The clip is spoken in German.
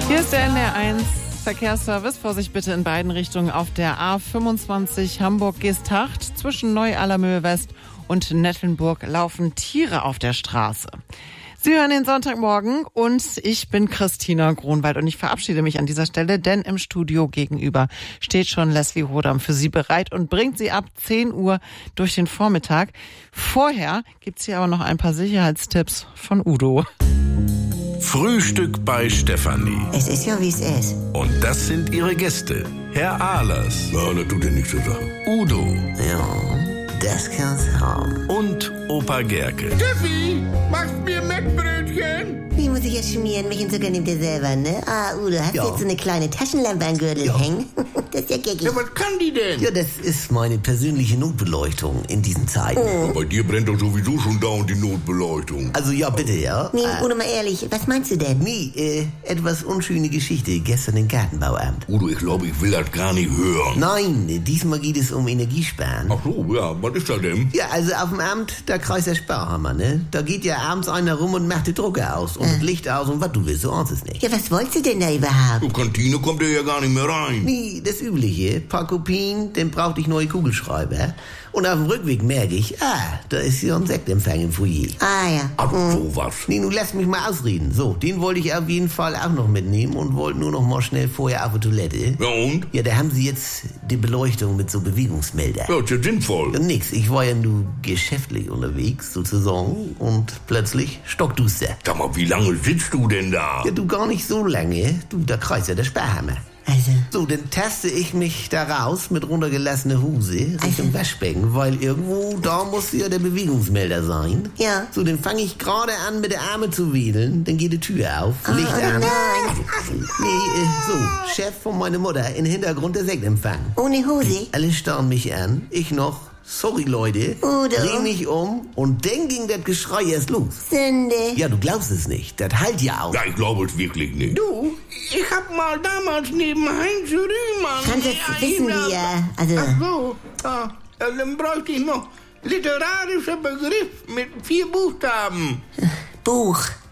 Hier ist der NDR1 Verkehrsservice. Vorsicht bitte in beiden Richtungen auf der A25 Hamburg-Geesthacht. Zwischen Neu-Allermöhe West und Nettelnburg laufen Tiere auf der Straße. Sie hören den Sonntagmorgen und ich bin Christina Gronwald und ich verabschiede mich an dieser Stelle, denn im Studio gegenüber steht schon Leslie Hodam für Sie bereit und bringt Sie ab 10 Uhr durch den Vormittag. Vorher gibt's hier aber noch ein paar Sicherheitstipps von Udo. Frühstück bei Stefanie. Es ist ja, wie es ist. Und das sind ihre Gäste. Herr Ahlers. Ja, das tut dir nichts zu sagen. Udo. Ja, das kann's haben. Und Opa Gerke. Steffi, machst mir Mettbrötchen? Wie muss ich jetzt schmieren? Mich und sogar nimmt ihr selber, ne? Ah, Udo, hast du jetzt so eine kleine Taschenlampe am Gürtel hängen? Das ist ja geckig. Ja, was kann die denn? Ja, das ist meine persönliche Notbeleuchtung in diesen Zeiten. Ja, bei dir brennt doch sowieso schon dauernd die Notbeleuchtung. Also ja, bitte, ja. Nee, Udo, mal ehrlich, was meinst du denn? Nee, etwas unschöne Geschichte. Gestern im Gartenbauamt. Udo, ich glaube, ich will das gar nicht hören. Nein, diesmal geht es um Energiesparen. Ach so, ja, was ist das denn? Ja, also auf dem Amt, da kreist der Sparhammer, ne? Da geht ja abends einer rum und macht die Drucker aus und das Licht aus und was du willst, so ahnst es nicht. Ja, was wolltest du denn da überhaupt? Zur Kantine kommt er ja gar nicht mehr rein. Nee, das Übliche. Paar Kopien, dann brauchte ich neue Kugelschreiber. Und auf dem Rückweg merke ich, da ist ja ein Sektempfang im Foyer. Ah, ja. Ach, sowas. Nee, nun lass mich mal ausreden. So, den wollte ich auf jeden Fall auch noch mitnehmen und wollte nur noch mal schnell vorher auf die Toilette. Ja, und? Ja, da haben sie jetzt die Beleuchtung mit so Bewegungsmelder. Ja, ist ja sinnvoll. Ja, nix, ich war ja nur geschäftlich unterwegs, sozusagen, und plötzlich stockduster. Sag mal, wie lange sitzt du denn da? Ja, du gar nicht so lange. Du, da kreist ja der Sparhammer. Also, So, dann taste ich mich da raus mit runtergelassener Hose Richtung Waschbecken, weil irgendwo da muss ja der Bewegungsmelder sein. ja. So, dann fange ich gerade an, mit der Arme zu wedeln, dann geht die Tür auf, Licht an. Nein, So, Chef von meiner Mutter, im Hintergrund der Sektempfang. ohne Hose? Alle starren mich an, ich noch, sorry Leute, Udo. dreh mich um und dann ging das Geschrei erst los. Sünde. Ja, du glaubst es nicht, das halt ja auch. Ja, ich glaube es wirklich nicht. Du, ich hab mal damals neben Heinz Rühmann... Franz, jetzt wissen wir, also... Ach so, dann bräuchte ich noch literarischer Begriff mit 4 Buchstaben. Buch.